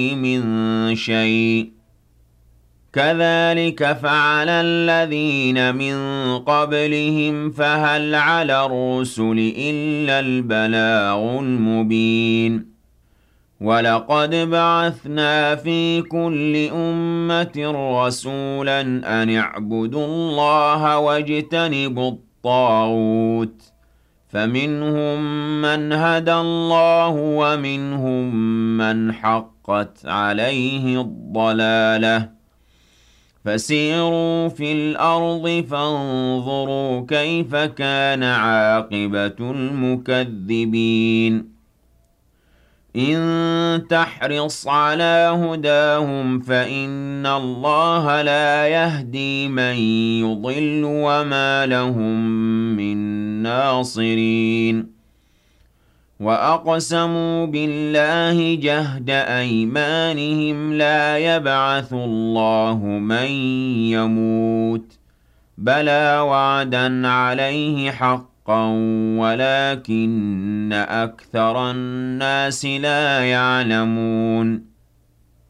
من شيء كذلك فعل الذين من قبلهم فهل على الرسل إلا البلاغ المبين ولقد بعثنا في كل أمة رسولا أن اعبدوا الله واجتنبوا الطاغوت فمنهم من هدى الله ومنهم من حقت عليه الضلالة فسيروا في الأرض فانظروا كيف كان عاقبة المكذبين إن تحرص على هداهم فإن الله لا يهدي من يضل وما لهم من ناصرين وأقسموا بالله جهد أيمانهم لا يبعث الله من يموت بلى وعدا عليه حقا ولكن أكثر الناس لا يعلمون